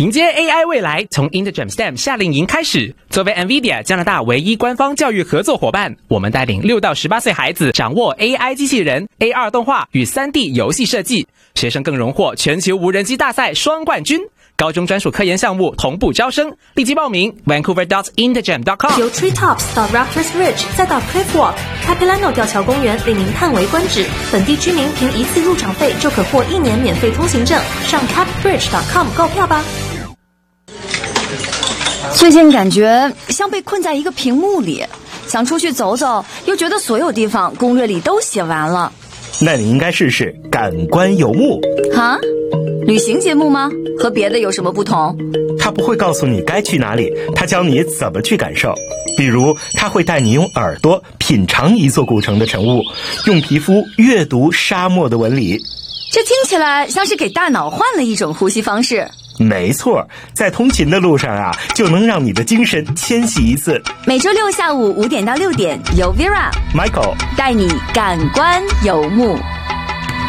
迎接 AI 未来，从 Intergem STEM 夏令营开始。作为 NVIDIA 加拿大唯一官方教育合作伙伴，我们带领6到18岁孩子掌握 AI 机器人、AR 动画与3D 游戏设计，学生更荣获全球无人机大赛双冠军。高中专属科研项目同步招生，立即报名 Vancouver.intergem.com。 由 Treetops 到 Raptors Ridge， 再到 Cliff Walk、Capilano 吊桥公园，令您叹为观止。本地居民凭一次入场费就可获1年免费通行证，上 capbridge.com 购票吧。 最近感觉像被困在一个屏幕里，想出去走走，又觉得所有地方攻略里都写完了。 那你应该试试感官游牧。 哈？旅行节目吗？和别的有什么不同？ 他不会告诉你该去哪里，他教你怎么去感受。比如他会带你用耳朵品尝一座古城的晨雾，用皮肤阅读沙漠的纹理。 这听起来像是给大脑换了一种呼吸方式。 没错，在通勤的路上啊，就能让你的精神迁徙一次。 每周6下午5点到6点，由 Vera、 Michael 带你感官游牧。